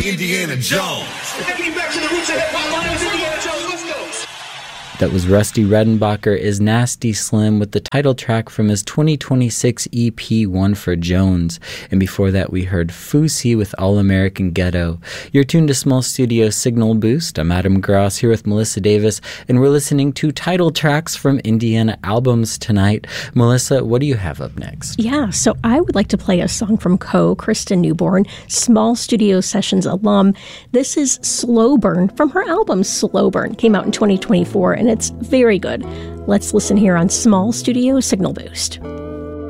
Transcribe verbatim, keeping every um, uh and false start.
Indiana Jones. Getting back to the roots of hip-hop. My name is Indiana Jones. Let's go. That was Rusty Redenbacher is Nasty Slim with the title track from his twenty twenty-six E P One for Jones. And before that, we heard Fousey with All American Ghetto. You're tuned to Small Studio Signal Boost. I'm Adam Gross here with Melissa Davis, and we're listening to title tracks from Indiana albums tonight. Melissa, what do you have up next? Yeah, so I would like to play a song from Co, Kristen Newborn, Small Studio Sessions alum. This is Slow Burn from her album Slow Burn. Came out in twenty twenty-four, and it's very good. Let's listen here on Small Studio Signal Boost.